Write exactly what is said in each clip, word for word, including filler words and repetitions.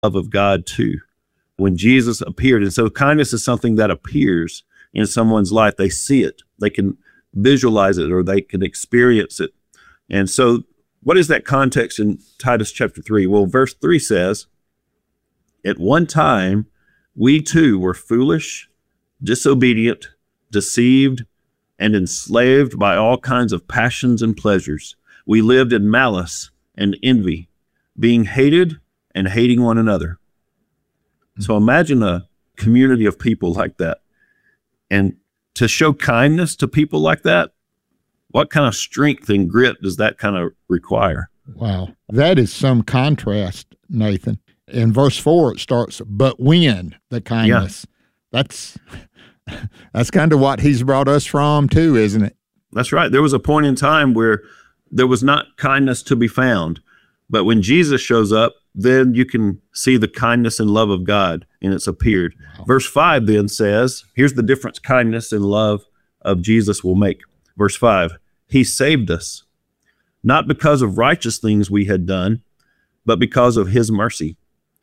love of God too. When Jesus appeared, and so kindness is something that appears in someone's life. They see it, they can visualize it, or they can experience it. And so what is that context in Titus chapter three? Well, verse three says, at one time, we too were foolish, disobedient, deceived, and enslaved by all kinds of passions and pleasures. We lived in malice and envy, being hated and hating one another. So imagine a community of people like that. And to show kindness to people like that, what kind of strength and grit does that kind of require? Wow. That is some contrast, Nathan. In verse four, it starts, but when the kindness. Yeah. That's that's kind of what he's brought us from too, isn't it? That's right. There was a point in time where there was not kindness to be found. But when Jesus shows up, then you can see the kindness and love of God, and it's appeared. Wow. Verse five then says, here's the difference kindness and love of Jesus will make. Verse five, he saved us, not because of righteous things we had done, but because of his mercy.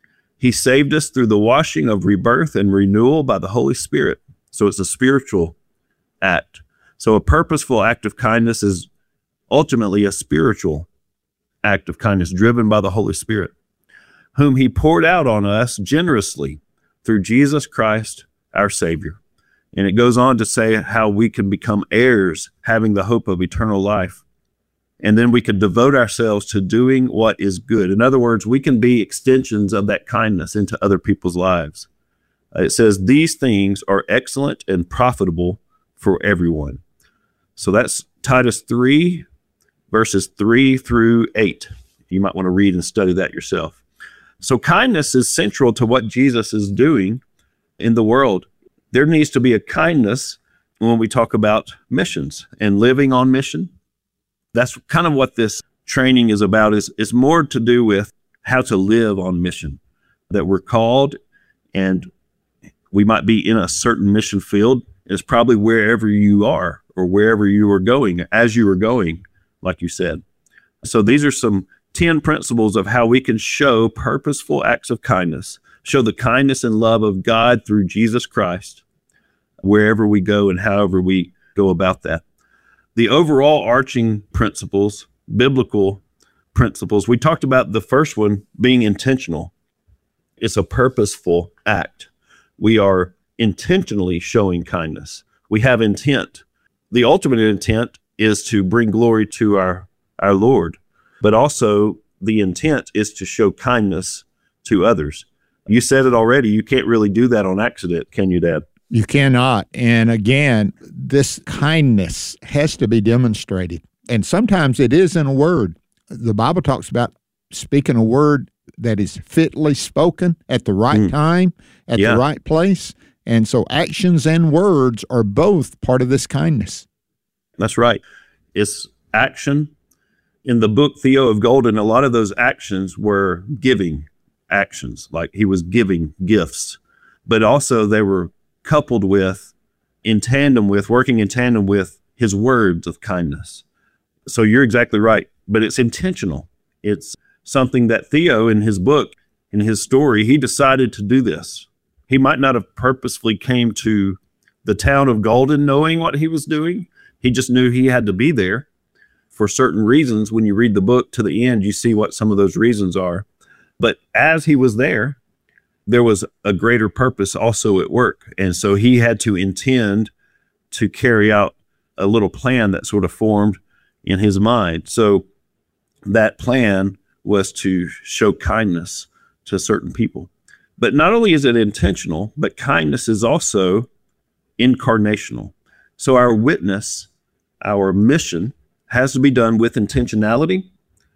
He saved us through the washing of rebirth and renewal by the Holy Spirit. So it's a spiritual act. So a purposeful act of kindness is ultimately a spiritual act of kindness driven by the Holy Spirit, whom he poured out on us generously through Jesus Christ, our Savior. And it goes on to say how we can become heirs, having the hope of eternal life. And then we can devote ourselves to doing what is good. In other words, we can be extensions of that kindness into other people's lives. Uh, it says, these things are excellent and profitable for everyone. So that's Titus three, verses three through eight. You might want to read and study that yourself. So kindness is central to what Jesus is doing in the world. There needs to be a kindness when we talk about missions and living on mission. That's kind of what this training is about, is, is more to do with how to live on mission, that we're called and we might be in a certain mission field. It's probably wherever you are or wherever you are going, as you are going, like you said. So these are some ten principles of how we can show purposeful acts of kindness, show the kindness and love of God through Jesus Christ, wherever we go and however we go about that. The overall arching principles, biblical principles, we talked about the first one being intentional. It's a purposeful act. We are intentionally showing kindness. We have intent. The ultimate intent is to bring glory to our, our Lord, but also the intent is to show kindness to others. You said it already. You can't really do that on accident, can you, Dad? You cannot. And again, this kindness has to be demonstrated. And sometimes it is in a word. The Bible talks about speaking a word that is fitly spoken at the right mm. time, at yeah. the right place. And so actions and words are both part of this kindness. That's right. It's action. In the book Theo of Golden, a lot of those actions were giving actions, like he was giving gifts, but also they were coupled with, in tandem with, working in tandem with his words of kindness. So you're exactly right, but it's intentional. It's something that Theo, in his book, in his story, he decided to do this. He might not have purposefully came to the town of Golden knowing what he was doing. He just knew he had to be there for certain reasons. When you read the book to the end, you see what some of those reasons are. But as he was there, there was a greater purpose also at work. And so he had to intend to carry out a little plan that sort of formed in his mind. So that plan was to show kindness to certain people. But not only is it intentional, but kindness is also incarnational. So our witness, our mission, has to be done with intentionality,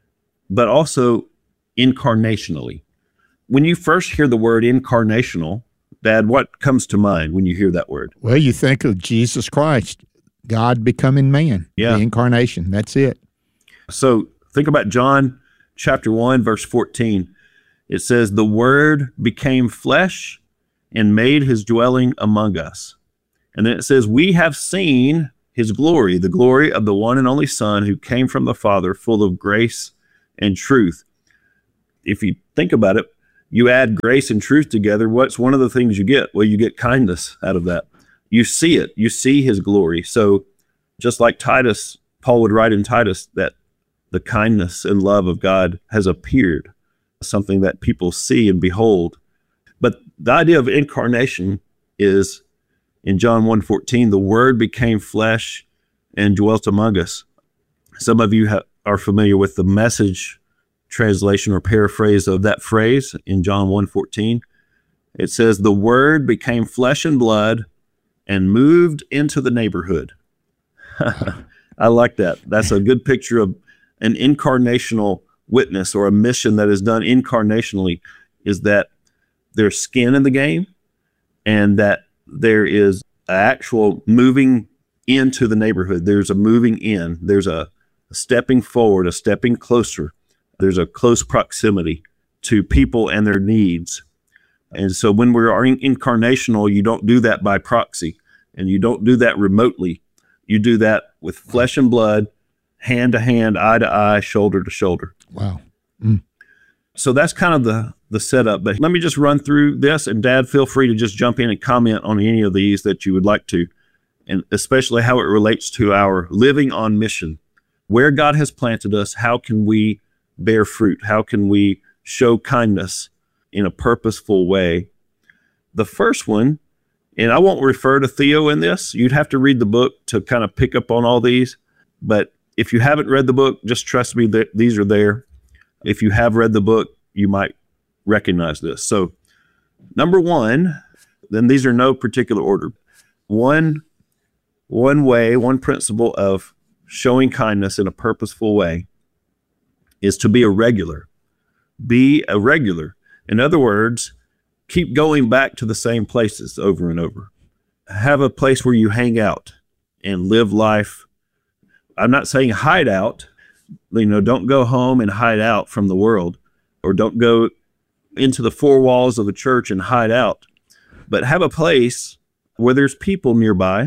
but also incarnationally. When you first hear the word incarnational, Dad, what comes to mind when you hear that word? Well, you think of Jesus Christ, God becoming man, yeah. the incarnation. That's it. So think about John chapter one, verse fourteen. It says, the Word became flesh and made his dwelling among us. And then it says, we have seen his glory, the glory of the one and only Son who came from the Father, full of grace and truth. If you think about it, you add grace and truth together, what's one of the things you get? Well, you get kindness out of that. You see it. You see his glory. So just like Titus, Paul would write in Titus that the kindness and love of God has appeared, something that people see and behold. But the idea of incarnation is in John one fourteen, the Word became flesh and dwelt among us. Some of you ha- are familiar with the Message translation or paraphrase of that phrase in John one fourteen. It says, the Word became flesh and blood and moved into the neighborhood. I like that. That's a good picture of an incarnational witness, or a mission that is done incarnationally, is that there's skin in the game and that there is actual moving into the neighborhood. There's a moving in. There's a, a stepping forward, a stepping closer. There's a close proximity to people and their needs. And so when we're incarnational, you don't do that by proxy, and you don't do that remotely. You do that with flesh and blood, hand to hand, eye to eye, shoulder to shoulder. Wow. Mm. So that's kind of the, the setup. But let me just run through this, and Dad, feel free to just jump in and comment on any of these that you would like to, and especially how it relates to our living on mission. Where God has planted us, how can we bear fruit? How can we show kindness in a purposeful way? The first one, and I won't refer to Theo in this. You'd have to read the book to kind of pick up on all these. But if you haven't read the book, just trust me that these are there. If you have read the book, you might recognize this. So number one, then these are no particular order. One, one way, one principle of showing kindness in a purposeful way is to be a regular. Be a regular. In other words, keep going back to the same places over and over. Have a place where you hang out and live life. I'm not saying hide out. You know, don't go home and hide out from the world, or don't go into the four walls of the church and hide out. But have a place where there's people nearby,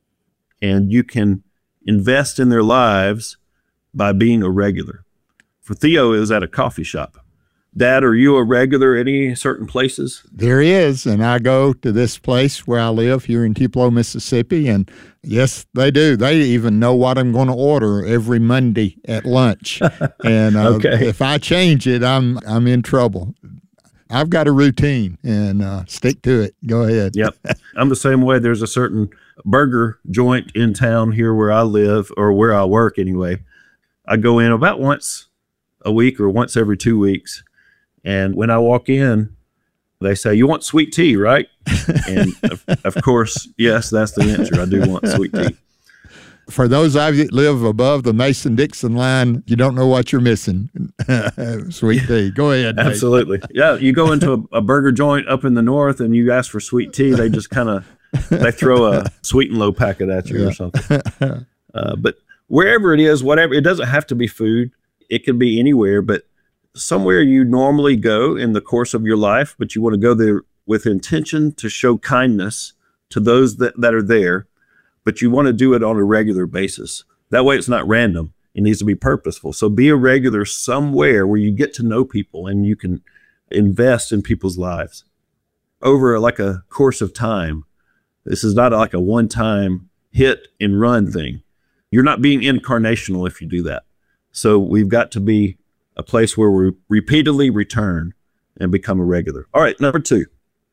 and you can invest in their lives by being a regular. For Theo, it was at a coffee shop. Dad, are you a regular at any certain places? There is, and I go to this place where I live here in Tupelo, Mississippi, and yes, they do. They even know what I'm going to order every Monday at lunch. And uh, okay. if I change it, I'm I'm in trouble. I've got a routine, and uh, stick to it. Go ahead. Yep. I'm the same way. There's a certain burger joint in town here where I live, or where I work anyway. I go in about once a week or once every two weeks. And when I walk in, they say, you want sweet tea, right? And of, of course, yes, that's the answer. I do want sweet tea. For those of you that live above the Mason-Dixon line, you don't know what you're missing. Sweet tea. Go ahead, Dave. Absolutely. Yeah, you go into a, a burger joint up in the north and you ask for sweet tea, they just kind of, they throw a sweet and low packet at you, yeah, or something. Uh, but wherever it is, whatever, it doesn't have to be food. It can be anywhere, but somewhere you normally go in the course of your life, but you want to go there with intention to show kindness to those that, that are there, but you want to do it on a regular basis. That way it's not random. It needs to be purposeful. So be a regular somewhere where you get to know people and you can invest in people's lives over like a course of time. This is not like a one-time hit and run thing. You're not being incarnational if you do that. So we've got to be a place where we repeatedly return and become a regular. All right, number two.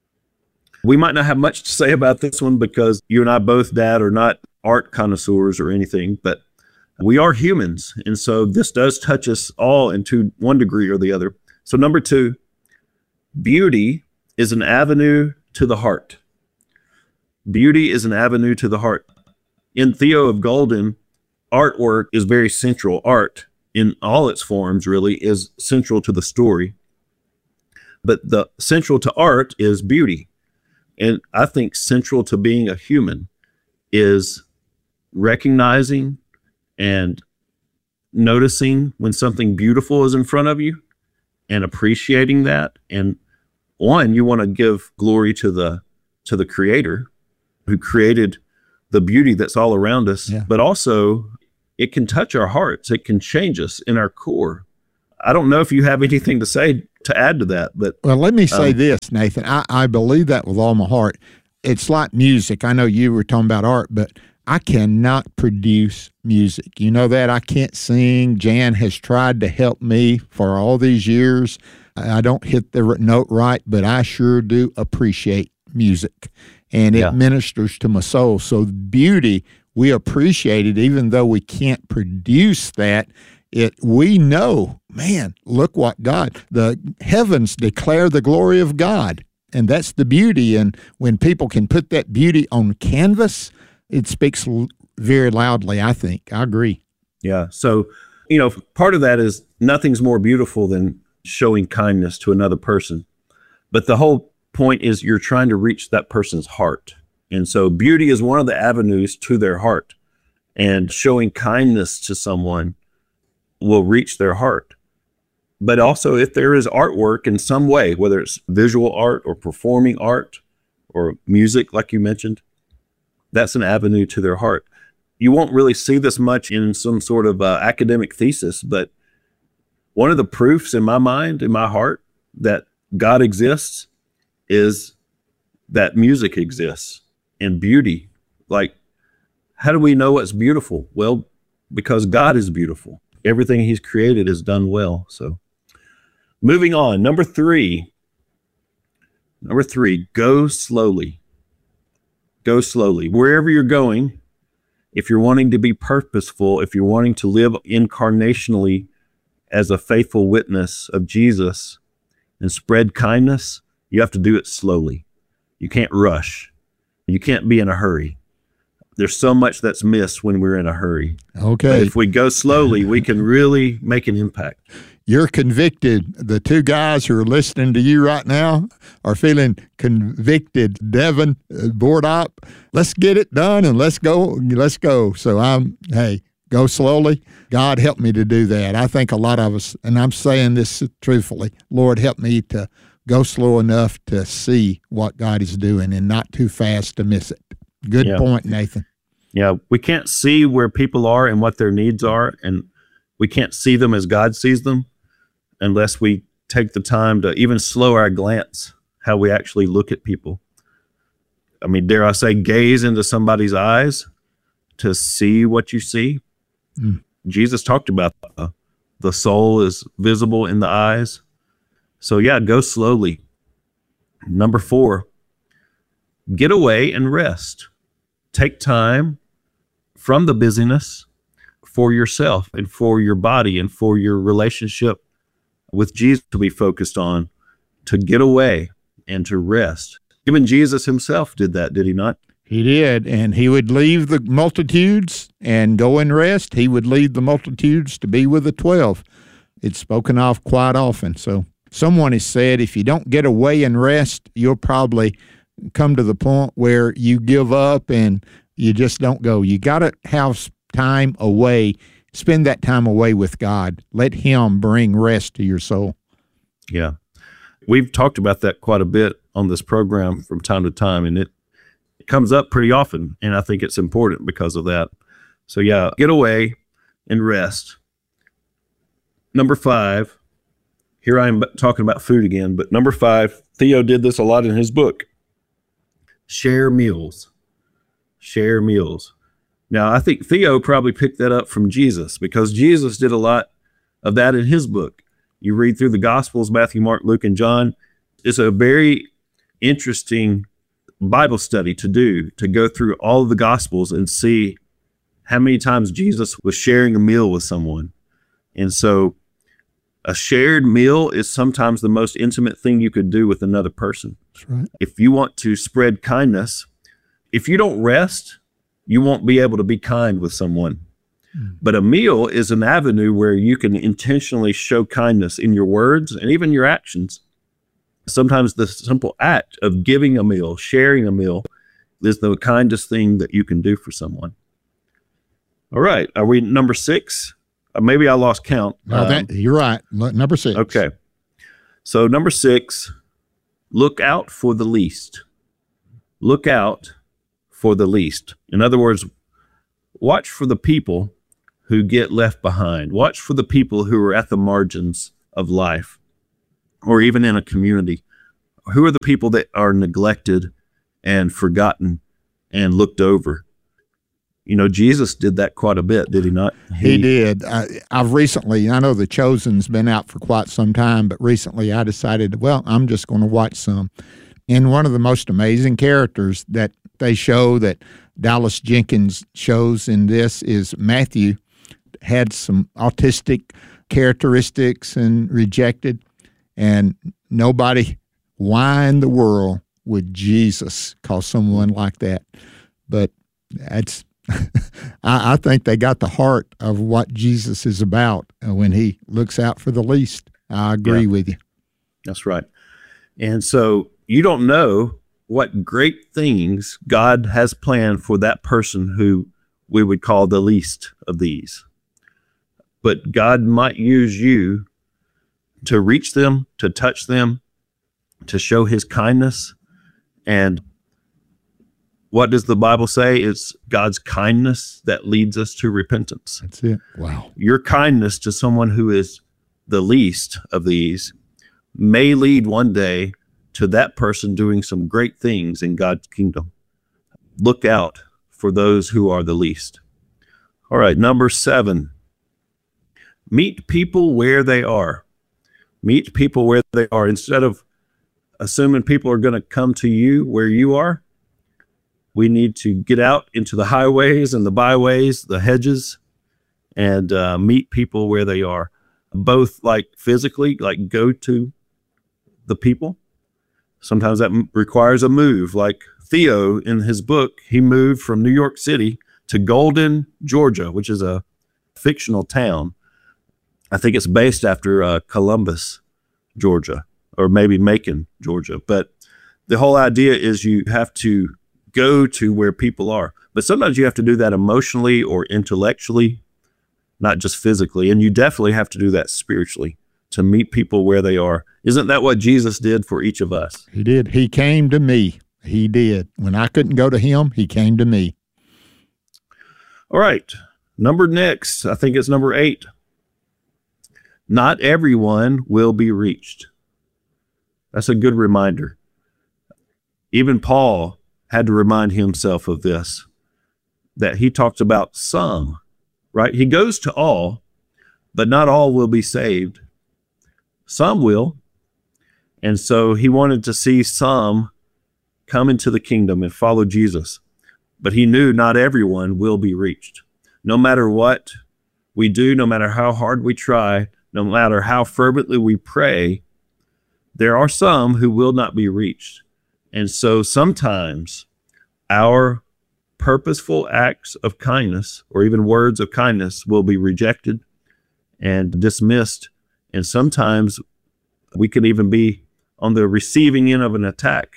We might not have much to say about this one because you and I both, Dad, are not art connoisseurs or anything, but we are humans. And so this does touch us all into one degree or the other. So number two, beauty is an avenue to the heart. Beauty is an avenue to the heart. In Theo of Golden, artwork is very central. Art in all its forms really is central to the story. But the central to art is beauty. And I think central to being a human is recognizing and noticing when something beautiful is in front of you and appreciating that. And one, you want to give glory to the to the Creator who created the beauty that's all around us, yeah. But also it can touch our hearts. It can change us in our core. I don't know if you have anything to say, to add to that. But well, let me say um, this, Nathan. I, I believe that with all my heart. It's like music. I know you were talking about art, but I cannot produce music. You know that? I can't sing. Jan has tried to help me for all these years. I don't hit the note right, but I sure do appreciate music, and it yeah. ministers to my soul. So beauty, we appreciate it, even though we can't produce that. It we know, man, look what God, the heavens declare the glory of God, and that's the beauty. And when people can put that beauty on canvas, it speaks very loudly, I think. I agree. Yeah. So, you know, part of that is nothing's more beautiful than showing kindness to another person. But the whole point is you're trying to reach that person's heart. And so beauty is one of the avenues to their heart. And showing kindness to someone will reach their heart. But also, if there is artwork in some way, whether it's visual art or performing art or music, like you mentioned, that's an avenue to their heart. You won't really see this much in some sort of uh, academic thesis, but one of the proofs in my mind, in my heart, that God exists is that music exists and beauty. Like, how do we know what's beautiful? Well, because God is beautiful. Everything he's created is done well. So moving on, number three, number three, go slowly. Go slowly. Wherever you're going, if you're wanting to be purposeful, if you're wanting to live incarnationally as a faithful witness of Jesus and spread kindness, you have to do it slowly. You can't rush. You can't be in a hurry. There's so much that's missed when we're in a hurry. Okay. But if we go slowly, we can really make an impact. You're convicted. The two guys who are listening to you right now are feeling convicted. Devin, uh, board op, let's get it done and let's go. Let's go. So I'm, hey, go slowly. God help me to do that. I think a lot of us, and I'm saying this truthfully, Lord, help me to go slow enough to see what God is doing and not too fast to miss it. Good yeah. point, Nathan. Yeah, we can't see where people are and what their needs are, and we can't see them as God sees them unless we take the time to even slow our glance, how we actually look at people. I mean, dare I say, gaze into somebody's eyes to see what you see. Mm. Jesus talked about uh, the soul is visible in the eyes. So yeah, go slowly. Number four, get away and rest. Take time from the busyness for yourself and for your body and for your relationship with Jesus to be focused on, to get away and to rest. Even Jesus himself did that, did he not? He did, and he would leave the multitudes and go and rest. He would leave the multitudes to be with the twelve. It's spoken of quite often. So someone has said, if you don't get away and rest, you'll probably come to the point where you give up and you just don't go. You got to have time away. Spend that time away with God. Let him bring rest to your soul. Yeah. We've talked about that quite a bit on this program from time to time, and it, it comes up pretty often, and I think it's important because of that. So yeah, get away and rest. Number five, here I am talking about food again, but number five, Theo did this a lot in his book. Share meals. Share meals. Now, I think Theo probably picked that up from Jesus because Jesus did a lot of that in his book. You read through the Gospels, Matthew, Mark, Luke, and John. It's a very interesting Bible study to do, to go through all of the Gospels and see how many times Jesus was sharing a meal with someone. And so a shared meal is sometimes the most intimate thing you could do with another person. That's right. If you want to spread kindness, if you don't rest, you won't be able to be kind with someone. Mm. But a meal is an avenue where you can intentionally show kindness in your words and even your actions. Sometimes the simple act of giving a meal, sharing a meal, is the kindest thing that you can do for someone. All right. Are we number six? Uh, maybe I lost count. No, that, um, you're right. Number six. Okay. So number six, look out for the least. Look out for the least. In other words, watch for the people who get left behind. Watch for the people who are at the margins of life. or even in a community? Who are the people that are neglected and forgotten and looked over? You know, Jesus did that quite a bit, did he not? He, he did. I, I've recently, I know The Chosen's been out for quite some time, but recently I decided, well, I'm just going to watch some. And one of the most amazing characters that they show, that Dallas Jenkins shows in this, is Matthew. Had some autistic characteristics and rejected, and nobody, why in the world would Jesus call someone like that? But that's, I, I think they got the heart of what Jesus is about when he looks out for the least. I agree yeah. with you. That's right. And so you don't know what great things God has planned for that person who we would call the least of these. But God might use you to reach them, to touch them, to show his kindness. And what does the Bible say? It's God's kindness that leads us to repentance. That's it. Wow. Your kindness to someone who is the least of these may lead one day to that person doing some great things in God's kingdom. Look out for those who are the least. All right, number seven. Meet people where they are. Meet people where they are. Instead of assuming people are going to come to you where you are, we need to get out into the highways and the byways, the hedges, and uh, meet people where they are. Both like physically, like go to the people. Sometimes that m- requires a move. Like Theo in his book, he moved from New York City to Golden, Georgia, which is a fictional town. I think it's based after uh, Columbus, Georgia, or maybe Macon, Georgia. But the whole idea is you have to go to where people are. But sometimes you have to do that emotionally or intellectually, not just physically. And you definitely have to do that spiritually, to meet people where they are. Isn't that what Jesus did for each of us? He did. He came to me. He did. When I couldn't go to him, he came to me. All right. Number next, I think it's number eight. Not everyone will be reached. That's a good reminder. Even Paul had to remind himself of this, that he talks about some, right? He goes to all, but not all will be saved. Some will. And so he wanted to see some come into the kingdom and follow Jesus. But he knew not everyone will be reached. No matter what we do, no matter how hard we try, no matter how fervently we pray, there are some who will not be reached. And so sometimes our purposeful acts of kindness or even words of kindness will be rejected and dismissed. And sometimes we can even be on the receiving end of an attack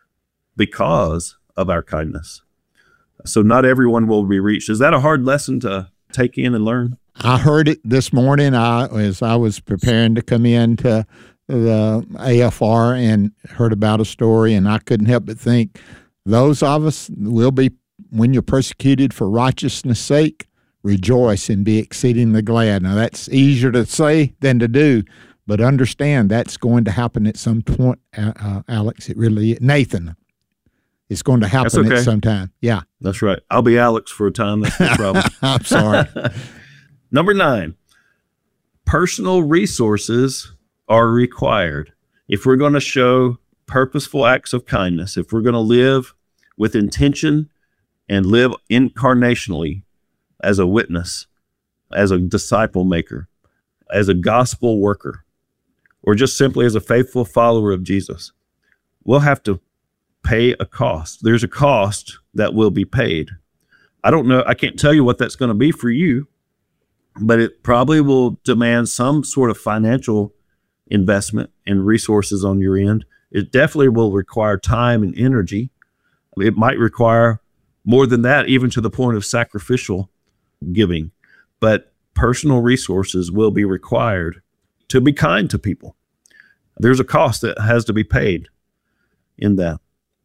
because of our kindness. So not everyone will be reached. Is that a hard lesson to take in and learn? I heard it this morning I, as I was preparing to come into the A F R and heard about a story, and I couldn't help but think, those of us will be, when you're persecuted for righteousness' sake, rejoice and be exceedingly glad. Now, that's easier to say than to do, but understand that's going to happen at some point, uh, uh, Alex. It really is. Nathan, it's going to happen okay. at some time. Yeah. That's right. I'll be Alex for a time. That's no problem. I'm sorry. Number nine, personal resources are required. If we're going to show purposeful acts of kindness, if we're going to live with intention and live incarnationally as a witness, as a disciple maker, as a gospel worker, or just simply as a faithful follower of Jesus, we'll have to pay a cost. There's a cost that will be paid. I don't know. I can't tell you what that's going to be for you, but it probably will demand some sort of financial investment and resources on your end. It definitely will require time and energy. It might require more than that, even to the point of sacrificial giving. But personal resources will be required to be kind to people. There's a cost that has to be paid in that.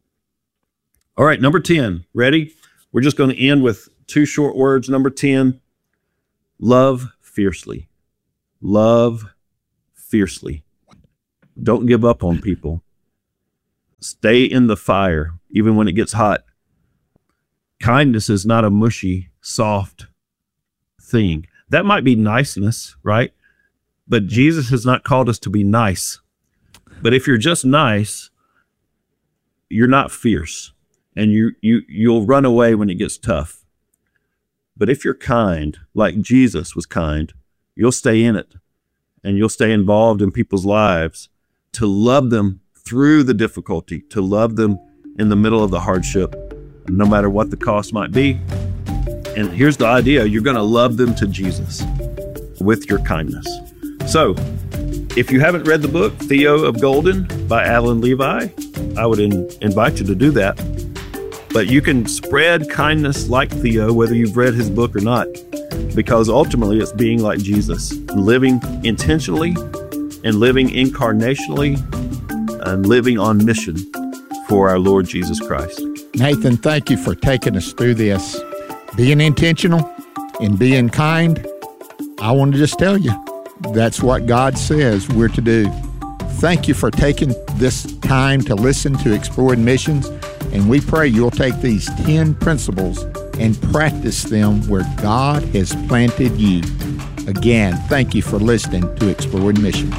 All right, number ten. Ready? We're just going to end with two short words. Number ten, love fiercely. Love fiercely. Don't give up on people. Stay in the fire, even when it gets hot. Kindness is not a mushy, soft thing. That might be niceness, right? But Jesus has not called us to be nice. But if you're just nice, you're not fierce, and you you you'll run away when it gets tough. But if you're kind, like Jesus was kind, you'll stay in it, and you'll stay involved in people's lives to love them through the difficulty, to love them in the middle of the hardship, no matter what the cost might be. And here's the idea: you're going to love them to Jesus with your kindness. So, if you haven't read the book, Theo of Golden by Alan Levi, I would in, invite you to do that. But you can spread kindness like Theo, whether you've read his book or not, because ultimately it's being like Jesus, living intentionally and living incarnationally and living on mission for our Lord Jesus Christ. Nathan, thank you for taking us through this. Being intentional and being kind, I want to just tell you, that's what God says we're to do. Thank you for taking this time to listen to Exploring Missions, and we pray you'll take these ten principles and practice them where God has planted you. Again, thank you for listening to Exploring Missions.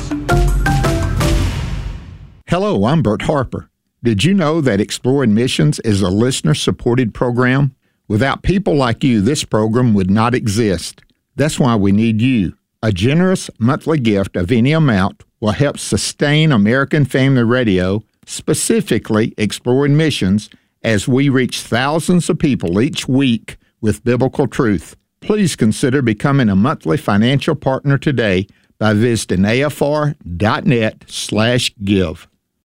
Hello, I'm Bert Harper. Did you know that Exploring Missions is a listener-supported program? Without people like you, this program would not exist. That's why we need you. A generous monthly gift of any amount will help sustain American Family Radio, specifically Exploring Missions, as we reach thousands of people each week with biblical truth. Please consider becoming a monthly financial partner today by visiting afr.net slash give.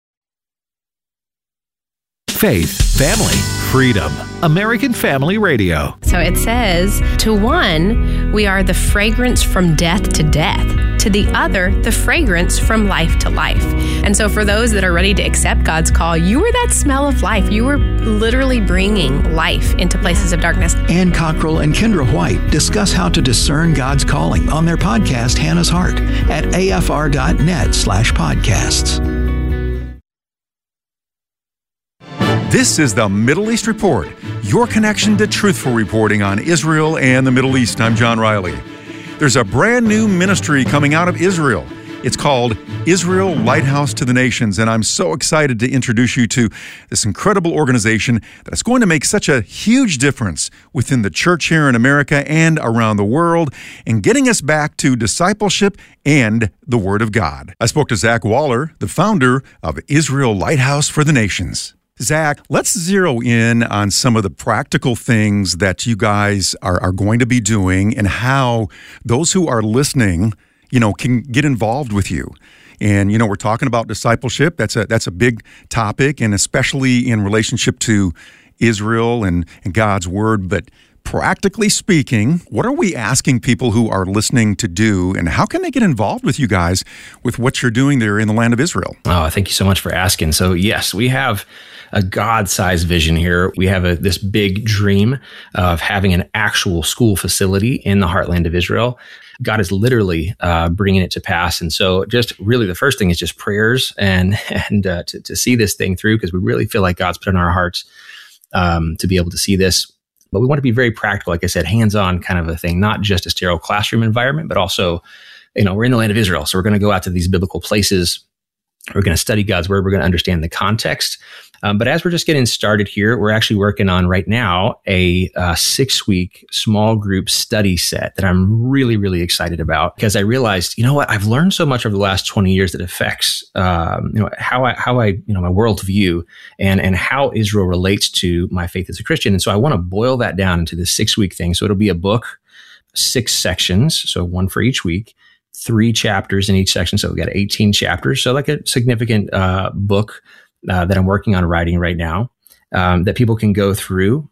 Faith, family, freedom. American Family Radio. So it says, to one, we are the fragrance from death to death. To the other, the fragrance from life to life. And so for those that are ready to accept God's call, you are that smell of life. You are literally bringing life into places of darkness. Ann Cockrell and Kendra White discuss how to discern God's calling on their podcast, Hannah's Heart, at afr.net slash podcasts. This is the Middle East Report, your connection to truthful reporting on Israel and the Middle East. I'm John Riley. There's a brand new ministry coming out of Israel. It's called Israel Lighthouse to the Nations, and I'm so excited to introduce you to this incredible organization that's going to make such a huge difference within the church here in America and around the world in getting us back to discipleship and the Word of God. I spoke to Zach Waller, the founder of Israel Lighthouse for the Nations. Zach, let's zero in on some of the practical things that you guys are, are going to be doing and how those who are listening, you know, can get involved with you. And, you know, we're talking about discipleship. That's a that's a big topic, and especially in relationship to Israel and, and God's Word. But practically speaking, what are we asking people who are listening to do, and how can they get involved with you guys with what you're doing there in the land of Israel? Oh, thank you so much for asking. So, yes, we have a God-sized vision here. We have a, this big dream of having an actual school facility in the heartland of Israel. God is literally uh, bringing it to pass. And so just really the first thing is just prayers and and uh, to, to see this thing through, because we really feel like God's put in our hearts um, to be able to see this. But we want to be very practical, like I said, hands-on kind of a thing, not just a sterile classroom environment, but also, you know, we're in the land of Israel. So we're going to go out to these biblical places. We're going to study God's Word. We're going to understand the context. Um, but as we're just getting started here, we're actually working on right now a uh, six-week small group study set that I'm really, really excited about, because I realized, you know what, I've learned so much over the last twenty years that affects, um, you know, how I, how I, you know, my worldview and and how Israel relates to my faith as a Christian. And so I want to boil that down into this six-week thing. So it'll be a book, six sections, so one for each week, three chapters in each section. So we got eighteen chapters. So like a significant uh, book Uh, that I'm working on writing right now, um, that people can go through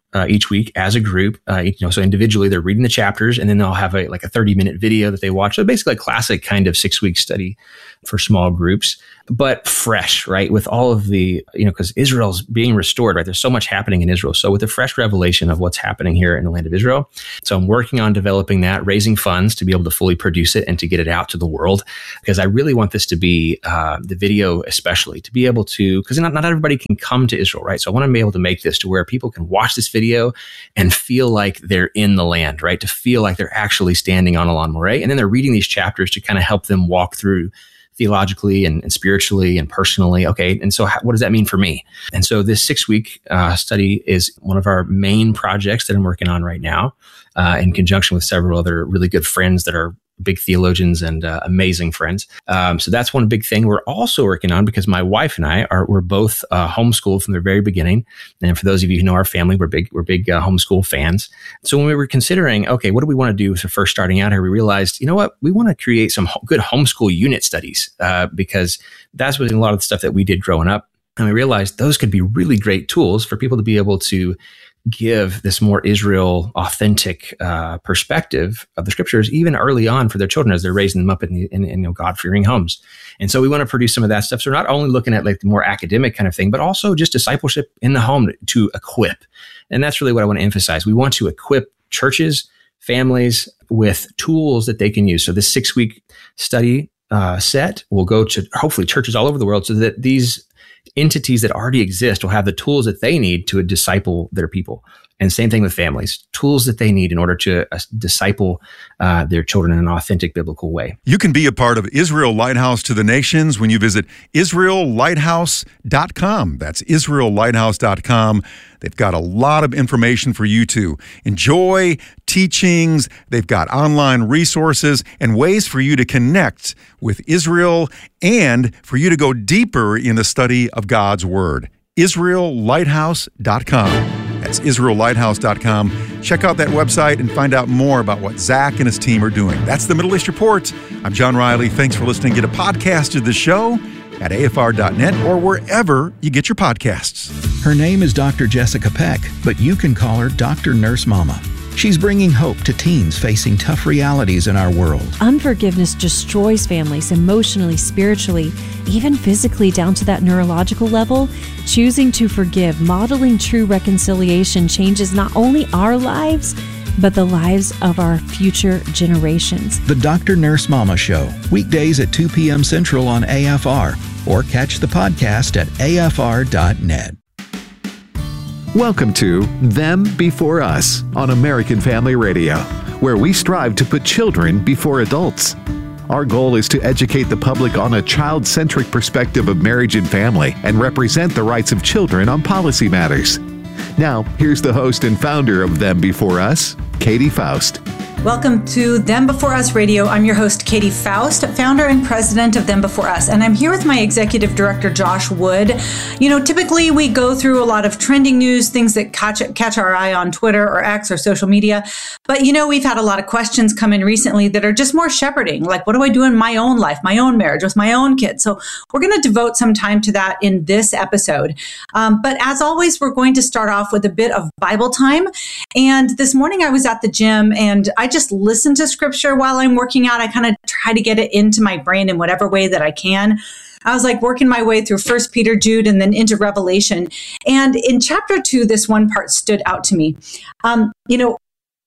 uh, each week as a group. Uh, you know, so individually they're reading the chapters, and then they'll have a like a thirty minute video that they watch. So basically a classic kind of six week study for small groups, but fresh, right? With all of the, you know, because Israel's being restored, right? There's so much happening in Israel. So with the fresh revelation of what's happening here in the land of Israel. So I'm working on developing that, raising funds to be able to fully produce it and to get it out to the world, because I really want this to be uh, the video, especially to be able to, because not, not everybody can come to Israel, right? So I want to be able to make this to where people can watch this video and feel like they're in the land, right? To feel like they're actually standing on Elon Moreh. And then they're reading these chapters to kind of help them walk through theologically and, and spiritually and personally. Okay. And so how, what does that mean for me? And so this six week uh, study is one of our main projects that I'm working on right now uh, in conjunction with several other really good friends that are big theologians and uh, amazing friends. Um, so that's one big thing we're also working on, because my wife and I are, we're both uh, homeschooled from the very beginning. And for those of you who know our family, we're big, we're big uh, homeschool fans. So when we were considering, okay, what do we want to do for first starting out here? We realized, you know what, we want to create some ho- good homeschool unit studies uh, because that's what a lot of the stuff that we did growing up. And we realized those could be really great tools for people to be able to give this more Israel authentic uh, perspective of the scriptures, even early on for their children as they're raising them up in, the, in, in you know, God-fearing homes. And so we want to produce some of that stuff. So we're not only looking at like the more academic kind of thing, but also just discipleship in the home to, to equip. And that's really what I want to emphasize. We want to equip churches, families with tools that they can use. So this six-week study uh, set will go to hopefully churches all over the world so that these entities that already exist will have the tools that they need to disciple their people. And same thing with families, tools that they need in order to uh, disciple uh, their children in an authentic biblical way. You can be a part of Israel Lighthouse to the Nations when you visit Israel Lighthouse dot com. That's Israel Lighthouse dot com. They've got a lot of information for you to enjoy, teachings. They've got online resources and ways for you to connect with Israel and for you to go deeper in the study of God's Word. Israel Lighthouse dot com. That's Israel Lighthouse dot com. Check out that website and find out more about what Zach and his team are doing. That's the Middle East Report. I'm John Riley. Thanks for listening. Get a podcast of the show at A F R dot net or wherever you get your podcasts. Her name is Doctor Jessica Peck, but you can call her Doctor Nurse Mama. She's bringing hope to teens facing tough realities in our world. Unforgiveness destroys families emotionally, spiritually, even physically down to that neurological level. Choosing to forgive, modeling true reconciliation changes not only our lives, but the lives of our future generations. The Doctor Nurse Mama Show, weekdays at two p.m. Central on A F R, or catch the podcast at A F R dot net. Welcome to Them Before Us on American Family Radio, where we strive to put children before adults. Our goal is to educate the public on a child-centric perspective of marriage and family and represent the rights of children on policy matters. Now, here's the host and founder of Them Before Us, Katie Faust. Welcome to Them Before Us Radio. I'm your host, Katie Faust, founder and president of Them Before Us. And I'm here with my executive director, Josh Wood. You know, typically we go through a lot of trending news, things that catch, catch our eye on Twitter or X or social media. But, you know, we've had a lot of questions come in recently that are just more shepherding. Like, what do I do in my own life, my own marriage, with my own kids? So we're going to devote some time to that in this episode. Um, but as always, we're going to start off with a bit of Bible time. And this morning I was at the gym and I just listen to scripture while I'm working out. I kind of try to get it into my brain in whatever way that I can. I was like working my way through First Peter, Jude, and then into Revelation. And in chapter two, this one part stood out to me. Um, you know,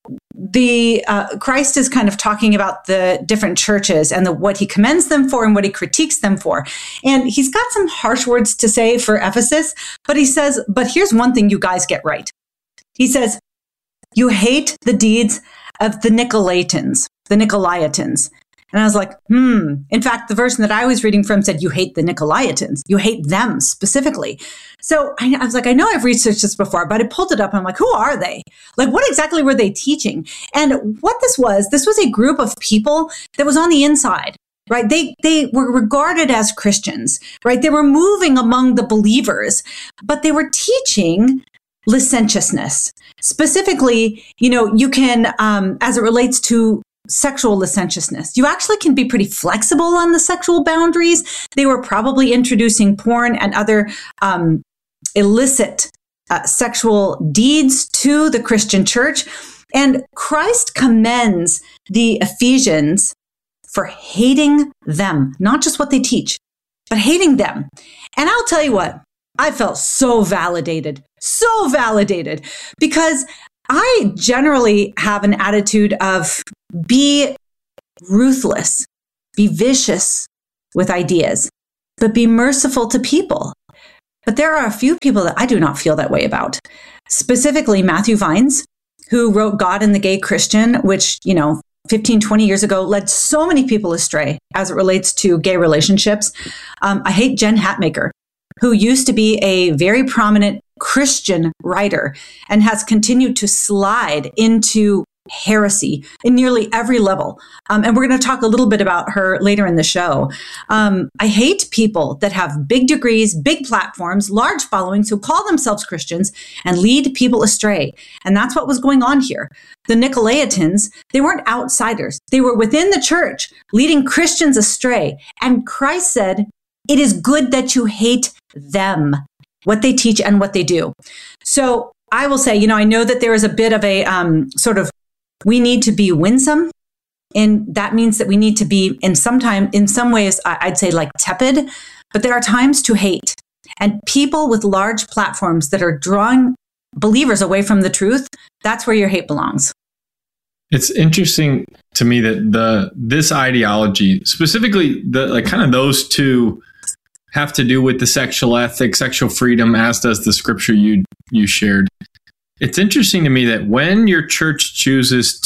the uh, Christ is kind of talking about the different churches and the, what he commends them for and what he critiques them for. And he's got some harsh words to say for Ephesus, but he says, but here's one thing you guys get right. He says, you hate the deeds of the Nicolaitans, the Nicolaitans. And I was like, hmm. In fact, the version that I was reading from said, you hate the Nicolaitans. You hate them specifically. So I, I was like, I know I've researched this before, but I pulled it up and I'm like, who are they? Like, what exactly were they teaching? And what this was, this was a group of people that was on the inside. Right? They they were regarded as Christians, right? They were moving among the believers, but they were teaching licentiousness. Specifically, you know, you can, um, as it relates to sexual licentiousness, you actually can be pretty flexible on the sexual boundaries. They were probably introducing porn and other um, illicit uh, sexual deeds to the Christian church. And Christ commends the Ephesians for hating them, not just what they teach, but hating them. And I'll tell you what, I felt so validated, so validated, because I generally have an attitude of be ruthless, be vicious with ideas, but be merciful to people. But there are a few people that I do not feel that way about. Specifically, Matthew Vines, who wrote God and the Gay Christian, which, you know, fifteen, twenty years ago led so many people astray as it relates to gay relationships. Um, I hate Jen Hatmaker, who used to be a very prominent Christian writer and has continued to slide into heresy in nearly every level. Um, and we're going to talk a little bit about her later in the show. Um, I hate people that have big degrees, big platforms, large followings who call themselves Christians and lead people astray. And that's what was going on here. The Nicolaitans, they weren't outsiders. They were within the church, leading Christians astray. And Christ said, it is good that you hate them, what they teach and what they do. So I will say, you know, I know that there is a bit of a um, sort of, we need to be winsome. And that means that we need to be in some time, in some ways, I'd say like tepid, but there are times to hate. And people with large platforms that are drawing believers away from the truth, that's where your hate belongs. It's interesting to me that the this ideology, specifically the like kind of those two, have to do with the sexual ethic, sexual freedom, as does the scripture you you shared. It's interesting to me that when your church chooses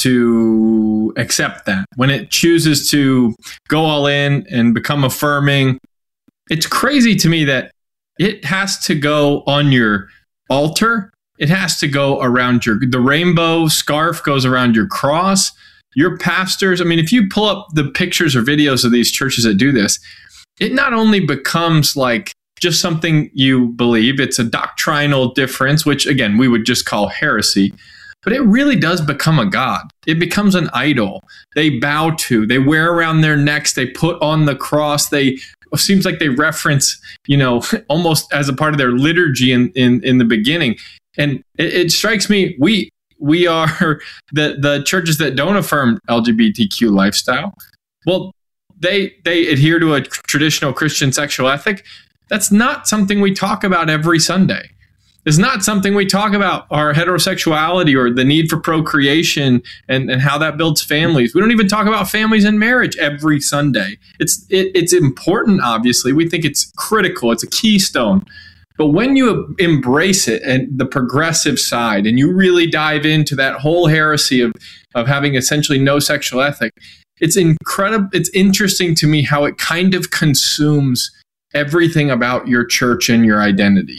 to accept that, when it chooses to go all in and become affirming, it's crazy to me that it has to go on your altar. It has to go around your, the rainbow scarf goes around your cross. Your pastors, I mean, if you pull up the pictures or videos of these churches that do this, it not only becomes like just something you believe, it's a doctrinal difference, which again, we would just call heresy, but it really does become a god. It becomes an idol. They bow to, they wear around their necks, they put on the cross, they, it seems like they reference, you know, almost as a part of their liturgy in, in, in the beginning. And it, it strikes me, we, we are the, the churches that don't affirm L G B T Q lifestyle. Well, they, they adhere to a traditional Christian sexual ethic. That's not something we talk about every Sunday. It's not something we talk about, our heterosexuality or the need for procreation and, and how that builds families. We don't even talk about families and marriage every Sunday. It's it, it's important, obviously. We think it's critical. It's a keystone. But when you embrace it and the progressive side and you really dive into that whole heresy of, of having essentially no sexual ethic, it's incredible. It's interesting to me how it kind of consumes everything about your church and your identity.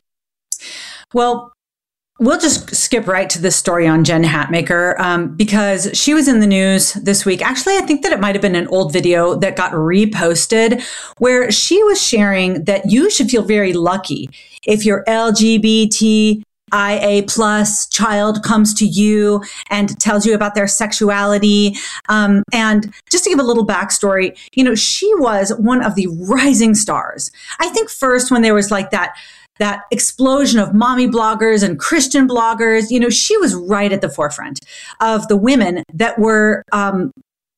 Well, we'll just skip right to this story on Jen Hatmaker um, because she was in the news this week. Actually, I think that it might have been an old video that got reposted where she was sharing that you should feel very lucky if your L G B T I A plus child comes to you and tells you about their sexuality. Um, and just to give a little backstory, you know, she was one of the rising stars. I think first when there was like that, that explosion of mommy bloggers and Christian bloggers, you know, she was right at the forefront of the women that were, um,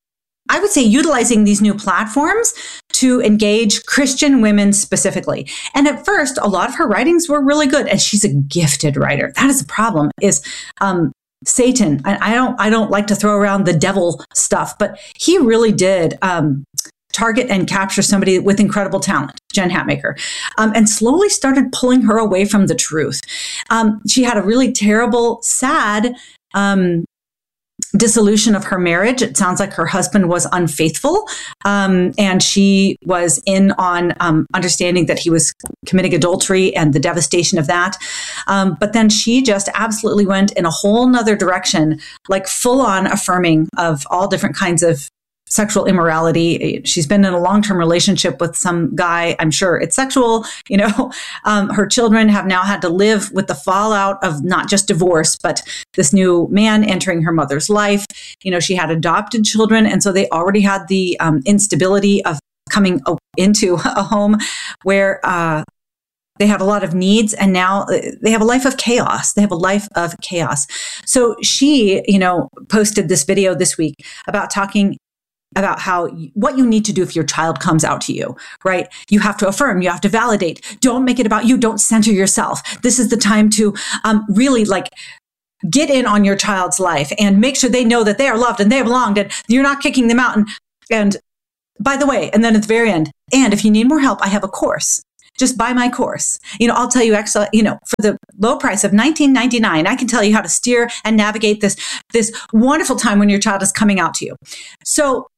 I would say, utilizing these new platforms to engage Christian women specifically. And at first, a lot of her writings were really good, and she's a gifted writer. That is the problem, is um, Satan. I, I don't I don't like to throw around the devil stuff, but he really did um, target and capture somebody with incredible talent, Jen Hatmaker, um, and slowly started pulling her away from the truth. Um, she had a really terrible, sad um dissolution of her marriage. It sounds like her husband was unfaithful, um, and she was in on um, understanding that he was committing adultery and the devastation of that. Um, but then she just absolutely went in a whole nother direction, like full on affirming of all different kinds of sexual immorality. She's been in a long-term relationship with some guy. I'm sure it's sexual. You know, um, her children have now had to live with the fallout of not just divorce, but this new man entering her mother's life. You know, she had adopted children. And so they already had the um, instability of coming into a home where uh, They have a lot of needs, and now they have a life of chaos. They have a life of chaos. So she, you know, posted this video this week about talking about how what you need to do if your child comes out to you, right? You have to affirm, you have to validate. Don't make it about you. Don't center yourself. This is the time to um, really like get in on your child's life and make sure they know that they are loved and they belonged and you're not kicking them out. And, and by the way, and then at the very end, and if you need more help, I have a course. Just buy my course. You know, I'll tell you actually, you know, for the low price of nineteen ninety-nine, I can tell you how to steer and navigate this, this wonderful time when your child is coming out to you. So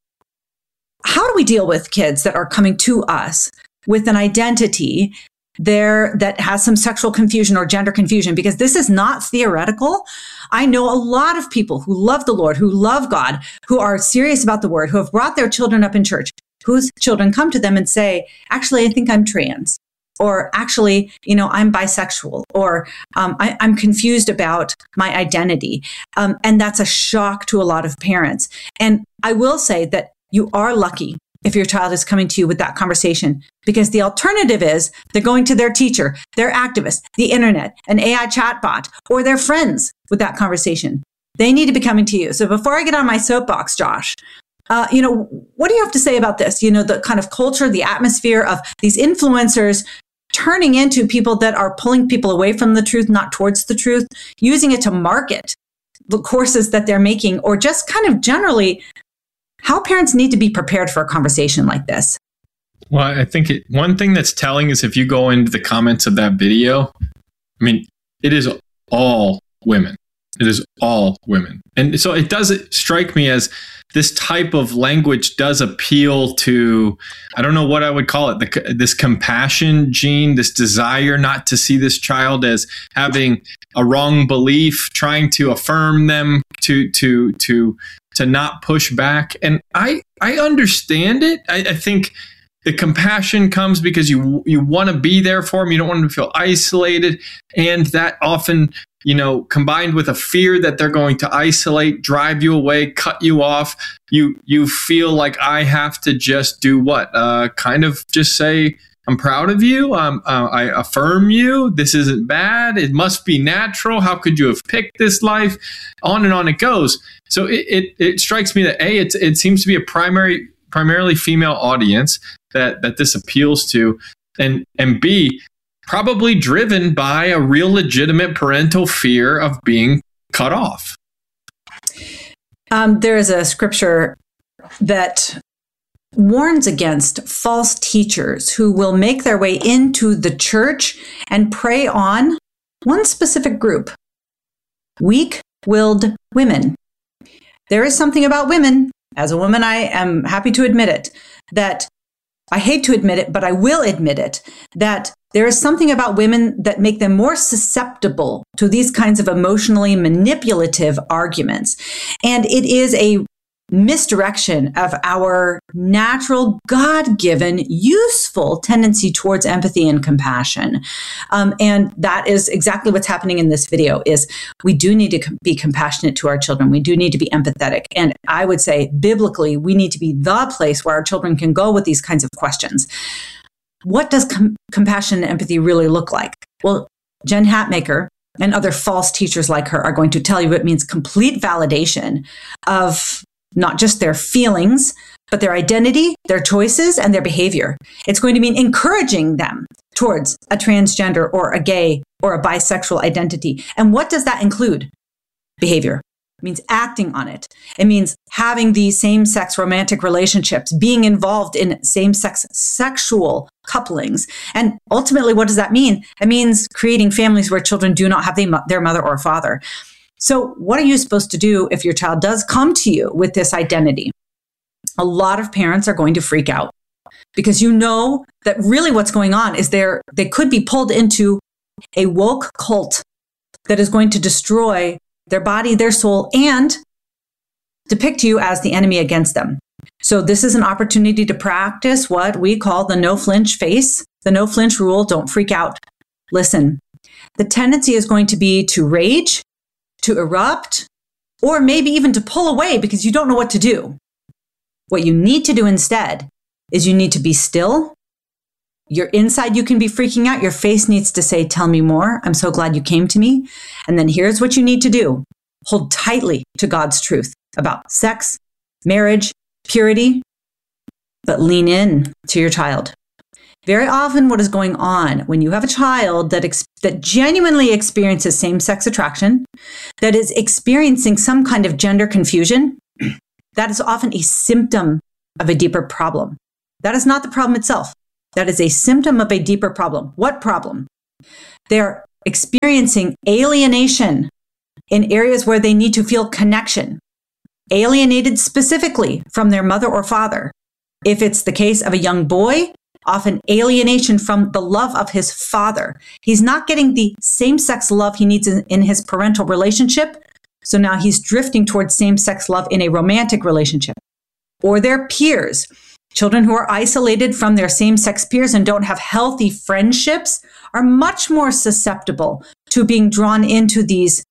how do we deal with kids that are coming to us with an identity there that has some sexual confusion or gender confusion? Because this is not theoretical. I know a lot of people who love the Lord, who love God, who are serious about the word, who have brought their children up in church, whose children come to them and say, actually, I think I'm trans. Or actually, you know, I'm bisexual, or um, I, I'm confused about my identity. Um, and that's a shock to a lot of parents. And I will say that you are lucky if your child is coming to you with that conversation, because the alternative is they're going to their teacher, their activist, the internet, an A I chatbot, or their friends with that conversation. They need to be coming to you. So before I get on my soapbox, Josh, uh, you know, what do you have to say about this? You know, the kind of culture, the atmosphere of these influencers turning into people that are pulling people away from the truth, not towards the truth, using it to market the courses that they're making, or just kind of generally how parents need to be prepared for a conversation like this. Well, I think it, one thing that's telling is if you go into the comments of that video, I mean, it is all women. It is all women. And so it does strike me as this type of language does appeal to, I don't know what I would call it, the, this compassion gene, this desire not to see this child as having a wrong belief, trying to affirm them, to to to to not push back. And I I understand it. I, I think the compassion comes because you you want to be there for them. You don't want them to feel isolated, and that often, you know, combined with a fear that they're going to isolate, drive you away, cut you off, you you feel like I have to just do what? Uh, kind of just say, I'm proud of you. Um, uh, I affirm you. This isn't bad. It must be natural. How could you have picked this life? On and on it goes. So it it, it strikes me that A, it, it seems to be a primary primarily female audience that that this appeals to, and and B, probably driven by a real legitimate parental fear of being cut off. Um, there is a scripture that warns against false teachers who will make their way into the church and prey on one specific group, weak-willed women. There is something about women, as a woman I am happy to admit it, that I hate to admit it, but I will admit it, that there is something about women that make them more susceptible to these kinds of emotionally manipulative arguments. And it is a misdirection of our natural, God-given, useful tendency towards empathy and compassion. Um, and that is exactly what's happening in this video, is we do need to com- be compassionate to our children. We do need to be empathetic. And I would say, biblically, we need to be the place where our children can go with these kinds of questions. What does com- compassion and empathy really look like? Well, Jen Hatmaker and other false teachers like her are going to tell you it means complete validation of not just their feelings, but their identity, their choices, and their behavior. It's going to mean encouraging them towards a transgender or a gay or a bisexual identity. And what does that include? Behavior. It means acting on it. It means having these same-sex romantic relationships, being involved in same-sex sexual couplings. And ultimately, what does that mean? It means creating families where children do not have their mother or father. So what are you supposed to do if your child does come to you with this identity? A lot of parents are going to freak out because you know that really what's going on is they're, they could be pulled into a woke cult that is going to destroy their body, their soul, and depict you as the enemy against them. So this is an opportunity to practice what we call the no flinch face, the no flinch rule. Don't freak out. Listen, the tendency is going to be to rage, to erupt, or maybe even to pull away because you don't know what to do. What you need to do instead is you need to be still Your inside, you can be freaking out. Your face needs to say, tell me more. I'm so glad you came to me. And then here's what you need to do. Hold tightly to God's truth about sex, marriage, purity, but lean in to your child. Very often what is going on when you have a child that ex- that genuinely experiences same-sex attraction, that is experiencing some kind of gender confusion, that is often a symptom of a deeper problem. That is not the problem itself. That is a symptom of a deeper problem. What problem? They're experiencing alienation in areas where they need to feel connection, alienated specifically from their mother or father. If it's the case of a young boy, often alienation from the love of his father. He's not getting the same-sex love he needs in, in his parental relationship, so now he's drifting towards same-sex love in a romantic relationship. Or their peers. Children who are isolated from their same-sex peers and don't have healthy friendships are much more susceptible to being drawn into these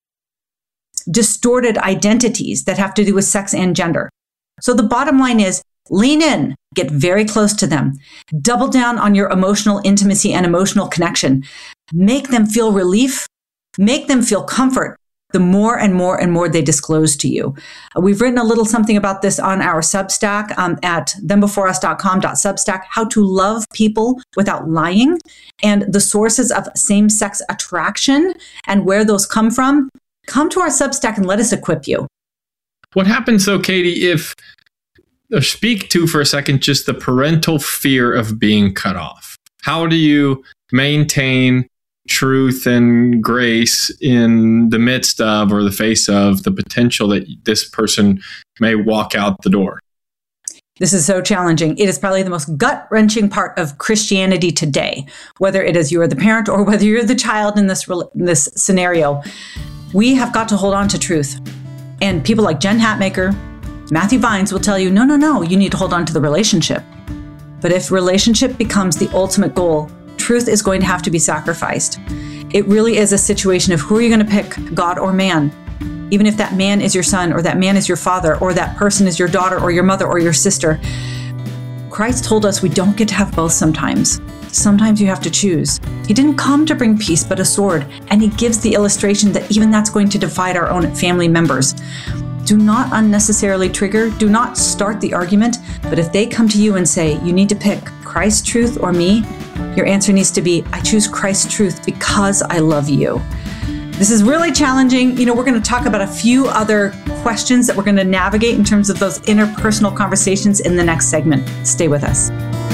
distorted identities that have to do with sex and gender. So the bottom line is, lean in, get very close to them, double down on your emotional intimacy and emotional connection, make them feel relief, make them feel comfort. The more and more and more they disclose to you. Uh, we've written a little something about this on our Substack um, at them before us dot com .substack, how to love people without lying, and the sources of same-sex attraction and where those come from. Come to our Substack and let us equip you. What happens though, Katie, if, or speak to for a second, just the parental fear of being cut off? How do you maintain truth and grace in the midst of or the face of the potential that this person may walk out the door? This is so challenging. It is probably the most gut-wrenching part of Christianity today, whether it is you're the parent or whether you're the child in this, in this scenario. We have got to hold on to truth. And people like Jen Hatmaker, Matthew Vines will tell you, no, no, no, you need to hold on to the relationship. But if relationship becomes the ultimate goal, truth is going to have to be sacrificed. It really is a situation of who are you going to pick, God or man? Even if that man is your son or that man is your father or that person is your daughter or your mother or your sister. Christ told us we don't get to have both sometimes. Sometimes you have to choose. He didn't come to bring peace, but a sword. And he gives the illustration that even that's going to divide our own family members. Do not unnecessarily trigger. Do not start the argument. But if they come to you and say, you need to pick Christ's truth or me, your answer needs to be, I choose Christ's truth because I love you. This is really challenging. You know, we're going to talk about a few other questions that we're going to navigate in terms of those interpersonal conversations in the next segment. Stay with us.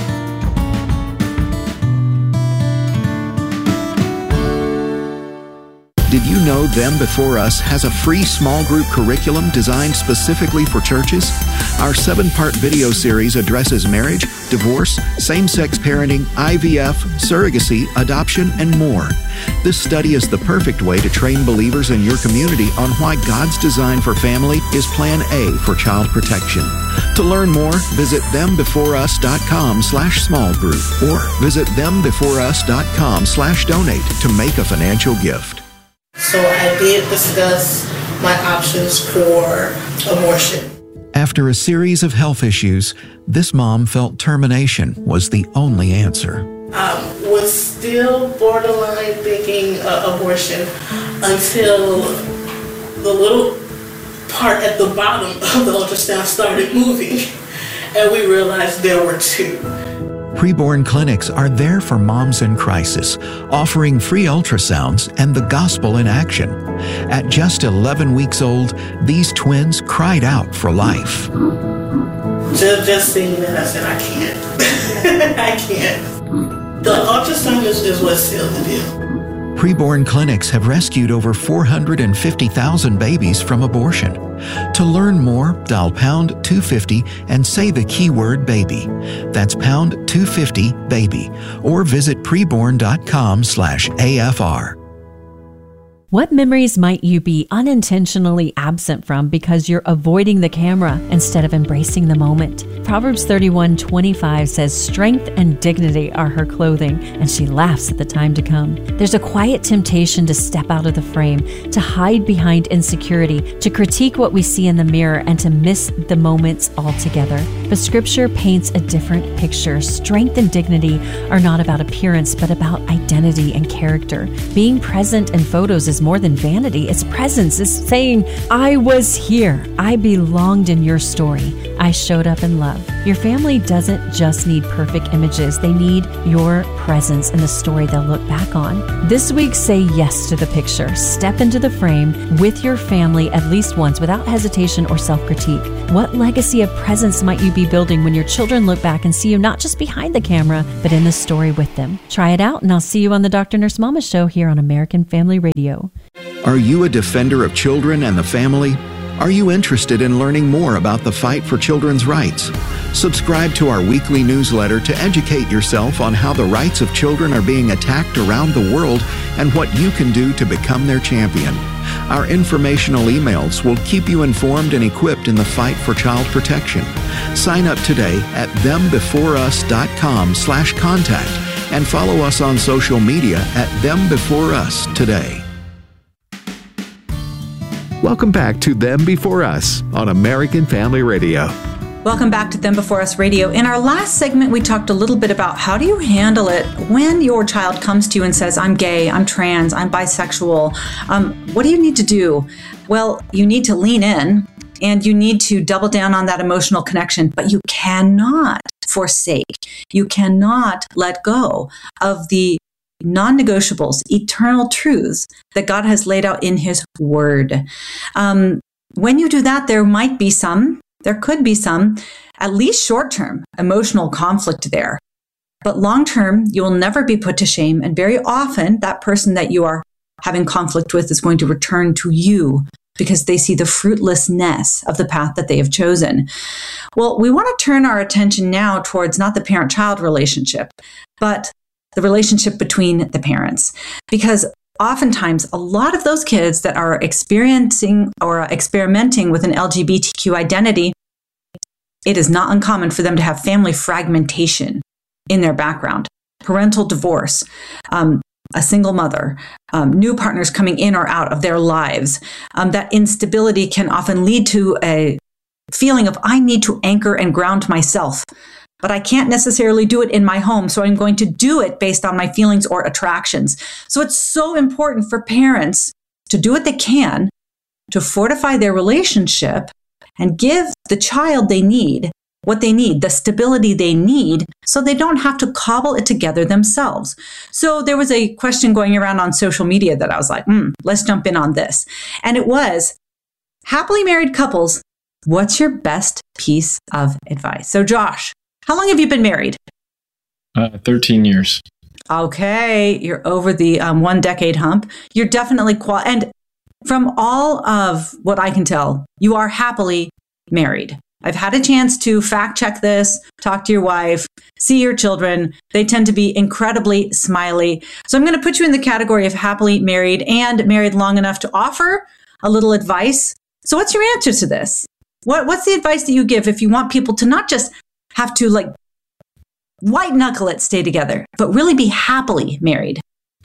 Did you know Them Before Us has a free small group curriculum designed specifically for churches? Our seven-part video series addresses marriage, divorce, same-sex parenting, I V F, surrogacy, adoption, and more. This study is the perfect way to train believers in your community on why God's design for family is Plan A for child protection. To learn more, visit them before us dot com slash small group or visit them before us dot com slash donate to make a financial gift. So I did discuss my options for abortion. After a series of health issues, this mom felt termination was the only answer. I was still borderline thinking uh, abortion until the little part at the bottom of the ultrasound started moving, and we realized there were two. Preborn clinics are there for moms in crisis, offering free ultrasounds and the gospel in action. At just eleven weeks old, these twins cried out for life. Just, just seeing that, I said, I can't. I can't. The ultrasound is, is what sealed the deal. Preborn clinics have rescued over four hundred fifty thousand babies from abortion. To learn more, dial pound two fifty and say the keyword baby. That's pound two fifty baby or visit preborn dot com slash A F R. What memories might you be unintentionally absent from because you're avoiding the camera instead of embracing the moment? Proverbs thirty-one twenty-five says, "Strength and dignity are her clothing, and she laughs at the time to come." There's a quiet temptation to step out of the frame, to hide behind insecurity, to critique what we see in the mirror, and to miss the moments altogether. But Scripture paints a different picture. Strength and dignity are not about appearance, but about identity and character. Being present in photos is more than vanity. It's presence. It's saying, I was here. I belonged in your story. I showed up in love. Your family doesn't just need perfect images. They need your presence in the story they'll look back on. This week, say yes to the picture. Step into the frame with your family at least once without hesitation or self-critique. What legacy of presence might you be building when your children look back and see you not just behind the camera, but in the story with them? Try it out, and I'll see you on the Doctor Nurse Mama Show here on American Family Radio. Are you a defender of children and the family? Are you interested in learning more about the fight for children's rights? Subscribe to our weekly newsletter to educate yourself on how the rights of children are being attacked around the world and what you can do to become their champion. Our informational emails will keep you informed and equipped in the fight for child protection. Sign up today at them before us dot com slash contact and follow us on social media at them before us today. Welcome back to Them Before Us on American Family Radio. Welcome back to Them Before Us Radio. In our last segment, we talked a little bit about how do you handle it when your child comes to you and says, I'm gay, I'm trans, I'm bisexual. Um, what do you need to do? Well, you need to lean in and you need to double down on that emotional connection, but you cannot forsake, you cannot let go of the non-negotiables, eternal truths that God has laid out in His Word. Um, when you do that, there might be some, there could be some, at least short-term emotional conflict there. But long-term, you will never be put to shame. And very often, that person that you are having conflict with is going to return to you because they see the fruitlessness of the path that they have chosen. Well, we want to turn our attention now towards not the parent-child relationship, but the relationship between the parents. Because oftentimes, a lot of those kids that are experiencing or experimenting with an L G B T Q identity, it is not uncommon for them to have family fragmentation in their background, parental divorce, um, a single mother, um, new partners coming in or out of their lives. Um, that instability can often lead to a feeling of, I need to anchor and ground myself, but I can't necessarily do it in my home, so I'm going to do it based on my feelings or attractions. So it's so important for parents to do what they can to fortify their relationship and give the child they need what they need, the stability they need, so they don't have to cobble it together themselves. So there was a question going around on social media that I was like, hmm, let's jump in on this. And it was, happily married couples, what's your best piece of advice? So Josh, how long have you been married? Uh, thirteen years. Okay, you're over the um, one decade hump. You're definitely qual. And from all of what I can tell, you are happily married. I've had a chance to fact check this, talk to your wife, see your children. They tend to be incredibly smiley. So I'm going to put you in the category of happily married and married long enough to offer a little advice. So what's your answer to this? What, what's the advice that you give if you want people to not just have to like white knuckle it, stay together, but really be happily married?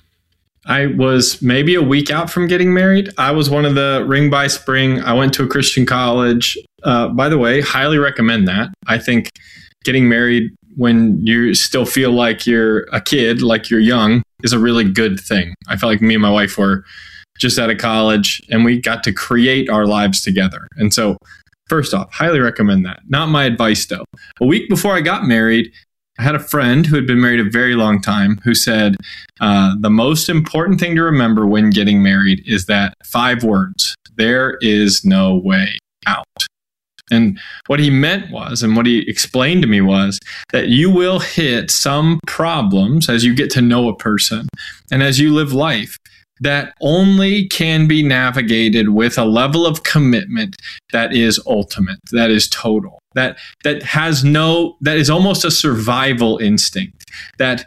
I was maybe a week out from getting married. I was one of the ring by spring. I went to a Christian college. Uh, by the way, highly recommend that. I think getting married when you still feel like you're a kid, like you're young, is a really good thing. I felt like me and my wife were just out of college and we got to create our lives together. And so first off, highly recommend that. Not my advice though. A week before I got married, I had a friend who had been married a very long time who said, uh, the most important thing to remember when getting married is that five words, there is no way out. And what he meant was, and what he explained to me was, that you will hit some problems as you get to know a person and as you live life that only can be navigated with a level of commitment that is ultimate, that is total, that that has no, that is almost a survival instinct, that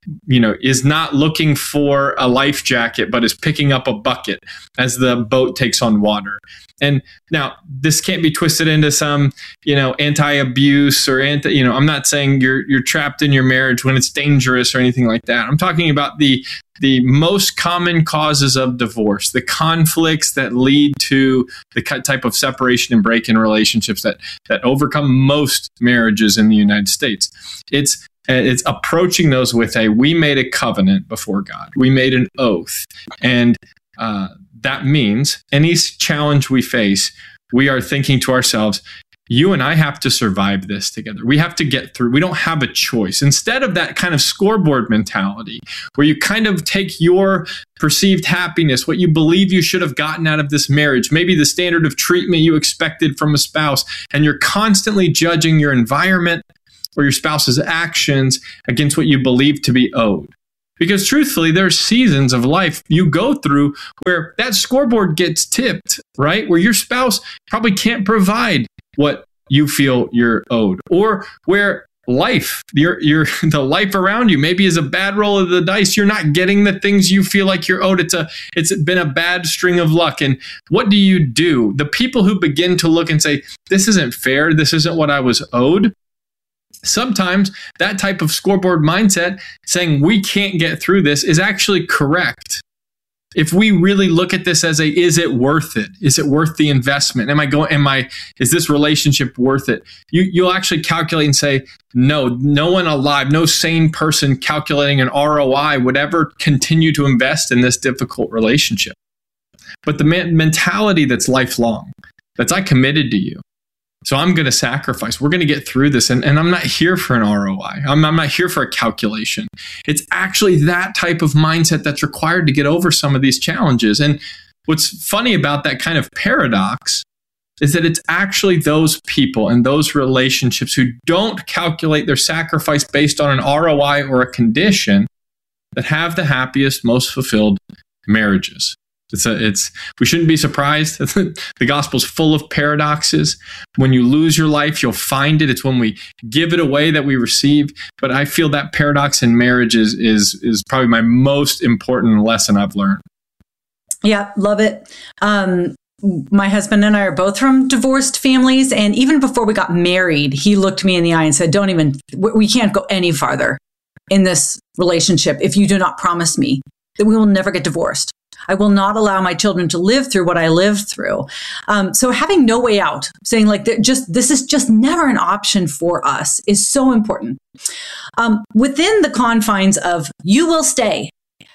you know, is not looking for a life jacket, but is picking up a bucket as the boat takes on water. And now this can't be twisted into some, you know, anti-abuse or anti, you know, I'm not saying you're you're trapped in your marriage when it's dangerous or anything like that. I'm talking about the the most common causes of divorce, the conflicts that lead to the type of separation and break in relationships that that overcome most marriages in the United States. It's It's approaching those with a, we made a covenant before God. We made an oath. And uh, that means any challenge we face, we are thinking to ourselves, you and I have to survive this together. We have to get through. We don't have a choice. Instead of that kind of scoreboard mentality where you kind of take your perceived happiness, what you believe you should have gotten out of this marriage, maybe the standard of treatment you expected from a spouse, and you're constantly judging your environment or your spouse's actions against what you believe to be owed. Because truthfully, there's seasons of life you go through where that scoreboard gets tipped, right? Where your spouse probably can't provide what you feel you're owed, or where life, your your the life around you maybe is a bad roll of the dice. You're not getting the things you feel like you're owed. It's a it's been a bad string of luck. And what do you do? The people who begin to look and say, this isn't fair, this isn't what I was owed. Sometimes that type of scoreboard mindset saying we can't get through this is actually correct. If we really look at this as a, is it worth it? Is it worth the investment? Am I going, am I, is this relationship worth it? You, you'll actually calculate and say, no, no one alive, no sane person calculating an R O I would ever continue to invest in this difficult relationship. But the man- mentality that's lifelong, that's I committed to you. So I'm going to sacrifice. We're going to get through this. And, and I'm not here for an R O I. I'm, I'm not here for a calculation. It's actually that type of mindset that's required to get over some of these challenges. And what's funny about that kind of paradox is that it's actually those people and those relationships who don't calculate their sacrifice based on an R O I or a condition that have the happiest, most fulfilled marriages. It's a, it's, we shouldn't be surprised. The gospel's full of paradoxes. When you lose your life, you'll find it. It's when we give it away that we receive. But I feel that paradox in marriage is, is, is probably my most important lesson I've learned. Yeah, love it. Um, my husband and I are both from divorced families. And even before we got married, he looked me in the eye and said, don't even, we can't go any farther in this relationship if you do not promise me that we will never get divorced. I will not allow my children to live through what I lived through. Um, so having no way out, saying like, just this is just never an option for us, is so important. Um, within the confines of you will stay,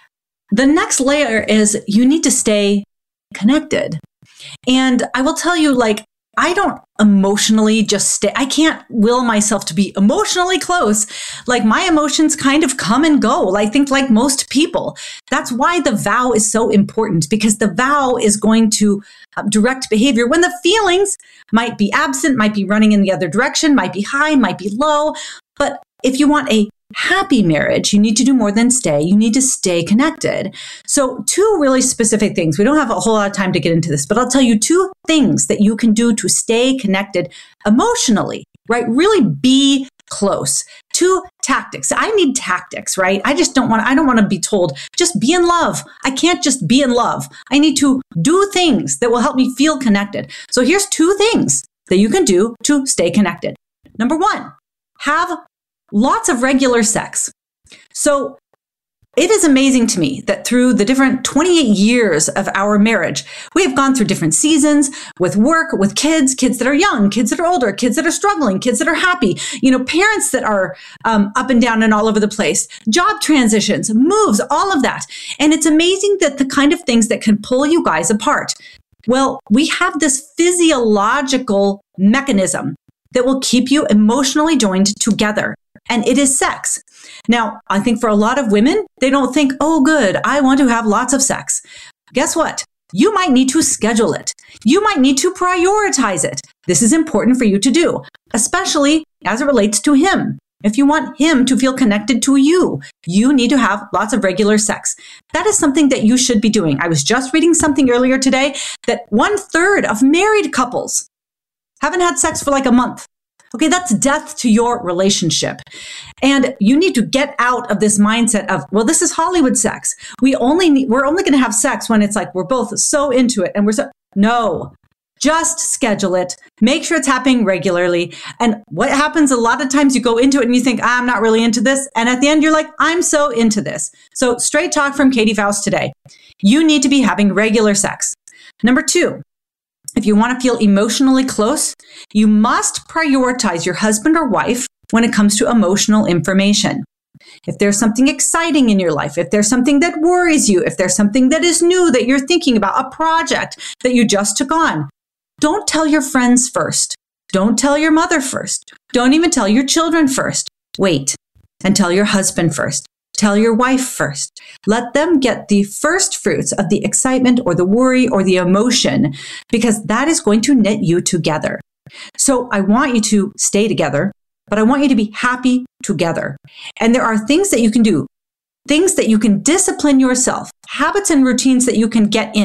the next layer is you need to stay connected. And I will tell you, like, I don't emotionally just stay. I can't will myself to be emotionally close. Like my emotions kind of come and go. I think like most people. That's why the vow is so important, because the vow is going to direct behavior when the feelings might be absent, might be running in the other direction, might be high, might be low. But if you want a happy marriage, you need to do more than stay. You need to stay connected. So two really specific things. We don't have a whole lot of time to get into this, but I'll tell you two things that you can do to stay connected emotionally, right? Really be close. Two tactics. I need tactics, right? I just don't want, I don't want to be told, just be in love. I can't just be in love. I need to do things that will help me feel connected. So here's two things that you can do to stay connected. Number one, have lots of regular sex. So it is amazing to me that through the different twenty-eight years of our marriage, we have gone through different seasons with work, with kids, kids that are young, kids that are older, kids that are struggling, kids that are happy, you know, parents that are um, up and down and all over the place, job transitions, moves, all of that. And it's amazing that the kind of things that can pull you guys apart. Well, we have this physiological mechanism that will keep you emotionally joined together. And it is sex. Now, I think for a lot of women, they don't think, oh, good, I want to have lots of sex. Guess what? You might need to schedule it. You might need to prioritize it. This is important for you to do, especially as it relates to him. If you want him to feel connected to you, you need to have lots of regular sex. That is something that you should be doing. I was just reading something earlier today that one third of married couples haven't had sex for like a month. Okay, that's death to your relationship. And you need to get out of this mindset of, well, this is Hollywood sex. We only need, we're only going to have sex when it's like we're both so into it and we're so, no. Just schedule it. Make sure it's happening regularly. And what happens a lot of times, you go into it and you think, I'm not really into this. And at the end, you're like, I'm so into this. So straight talk from Katie Faust today. You need to be having regular sex. Number two, if you want to feel emotionally close, you must prioritize your husband or wife when it comes to emotional information. If there's something exciting in your life, if there's something that worries you, if there's something that is new that you're thinking about, a project that you just took on, don't tell your friends first. Don't tell your mother first. Don't even tell your children first. Wait and tell your husband first. Tell your wife first. Let them get the first fruits of the excitement or the worry or the emotion, because that is going to knit you together. So I want you to stay together, but I want you to be happy together. And there are things that you can do, things that you can discipline yourself, habits and routines that you can get in.